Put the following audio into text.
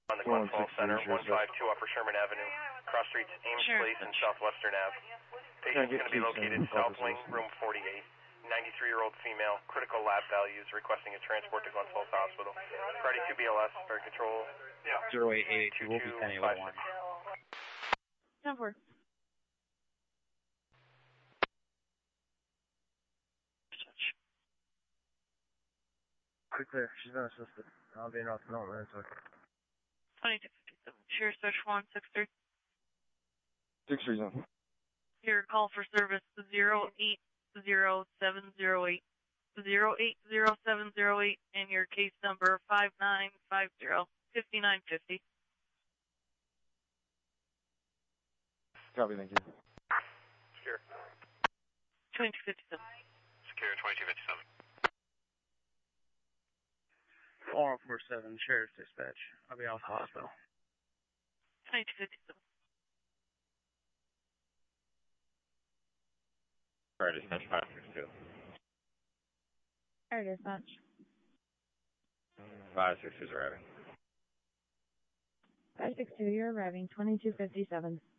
On the Glen Falls Center, 152 Upper Sherman Avenue, cross streets Ames Place and Southwestern Ave. Patient's going to be located South Wing, room 48. 93-year-old female, critical lab values, requesting a transport to Glen Falls Hospital. Friday 2 BLS, air control. 0882, we'll be sending a one. 10-4. Quick clear, she's been assisted. I'll be in North Development. 2257. Sheriff Search 163. 630. Your call for service 080708. 080708 and your case number 5950 5950. Copy, thank you. Secure. 2257. Secure 2257. 4047, Sheriff's Dispatch. I'll be off the hospital. 2257. Fire dispatch 562. Fire dispatch. 562 is arriving. 562, you're arriving, 2257.